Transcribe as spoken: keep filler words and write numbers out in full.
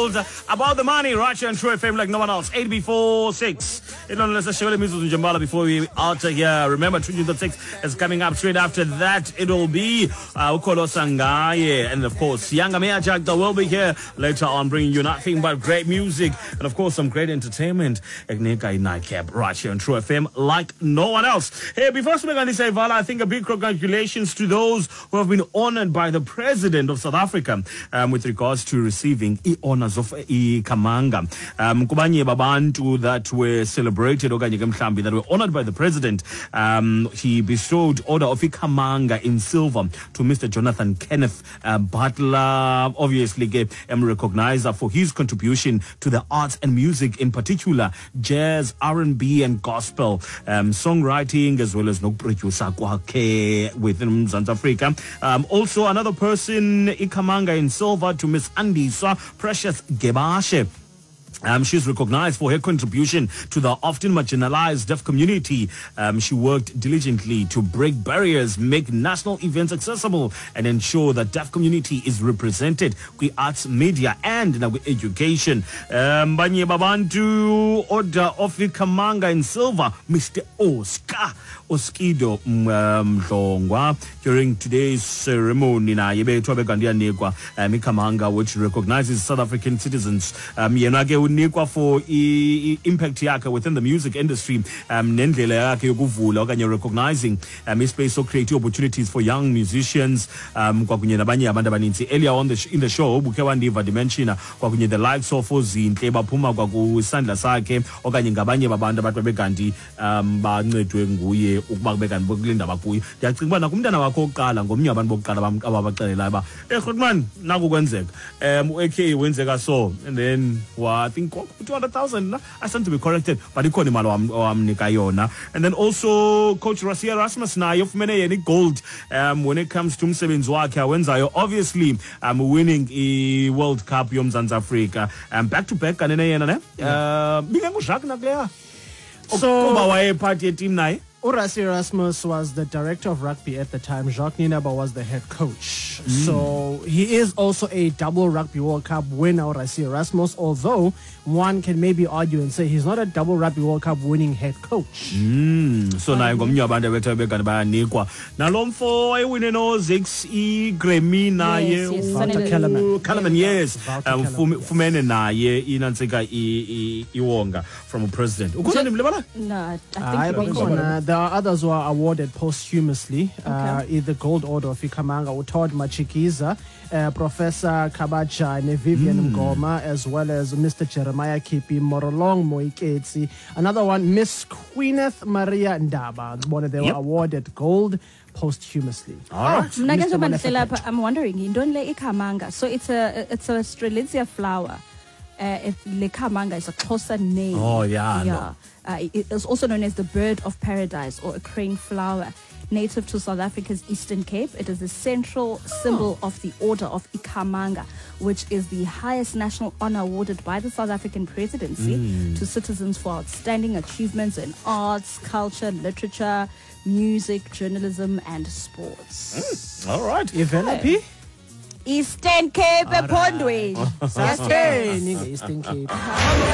gold. About the money, Racha and True F M like no one else. eight before six. You know, let's show the music in Jambala before we out here. Remember, True News at six is coming up. Straight after that, it'll be uh, Ukolo Sangaye. And of course, Yanga Mea Jagda will be here later on, bringing you nothing but great music. And of course, some great entertainment. Egneka Nightcap, Racha and True F M like no one else. Hey, before we say Vala, I think a big congratulations to those who have been honored by the President of South Africa um, with regards to receiving the honors of Ikamanga. Um, kubanye babantu that were celebrated, that were honored by the President. Um, he bestowed order of Ikamanga in silver to Mister Jonathan Kenneth uh, Butler, obviously um, recognized for his contribution to the arts and music, in particular jazz, R and B and gospel, um, songwriting, as well as no producer within South Africa. Um, also another person, Ikamanga in silver to Miss Andisa Precious Gebashe. Um, she's recognized for her contribution to the often marginalized deaf community. Um, she worked diligently to break barriers, make national events accessible, and ensure that deaf community is represented with arts, media, and uh, education. Um, Banye Babantu, order of Ikamanga in silver, Mister Oscar Oskido Mlongwa. During today's ceremony, na Ikamanga, which recognizes South African citizens. Um, unikwa for impact yakhe within the music industry, um nendlela yakhe yokuvula okanye recognizing um space for creative opportunities for young musicians, um kwakunye nabanye abantu abaninzi. Earlier on the in the show buke wandiva dimension kwakunye the likes of Ozinhle baphuma kwakusandla sakhe okanye ngabanye babantu abantu bekanti um bancedwe nguye ukuba kube kanti bokulinda bakuyo. Ndiyacinga uba nakumntana wakho oqala ngomnye abantu bokuqala ababaxelela ba eh Khotman naku kwenzeka um U A K wenzeka so, and then what I think two hundred thousand. I stand to be corrected, but ikoni imali wamnika yona. And then also Coach Rassie Erasmus naye ufumene yena gold um when it comes to umsebenzi wakhe awenzayo, obviously um winning a World Cup yomzansi Africa um back to back kanene yena ne uh bingengu Jacques nakleya so kuba waye part ye team naye. Rassie Erasmus was the director of rugby at the time. Jacques Nienaber was the head coach. Mm. So he is also a double Rugby World Cup winner, Rassie Erasmus, although one can maybe argue and say he's not a double Rugby World Cup winning head coach. Mm. So now ngomnye abantu bethu bekani bayanikwa nalomfo wayewine no six I Grammy naye Kellerman, yes, um fumene naye inansika iwonga from a president. Ukhona nimlebala? No, I think uh, there are others who are awarded posthumously. Okay. Uh, the Gold Order of Ikamanga, Todd Machikiza, uh, Professor Kabacha and Vivian mm. Mgoma, as well as Mister Jeremiah Kipi Morolong Moiketsi. Another one, Miss Queeneth Maria Ndaba. One of them yep. were awarded gold posthumously. All right. Oh, I'm wondering, Indonle Ikamanga. So it's a it's a Strelitzia flower. Uh, it's Lekamanga is a closer name. Oh yeah. Yeah. No. Uh, it is also known as the bird of paradise or a crane flower. Native to South Africa's Eastern Cape, it is the central oh. symbol of the Order of Ikamanga, which is the highest national honor awarded by the South African presidency mm. to citizens for outstanding achievements in arts, culture, literature, music, journalism, and sports. Mm. All right. Evenepi? Eastern Cape, Pondwe. Eastern Cape.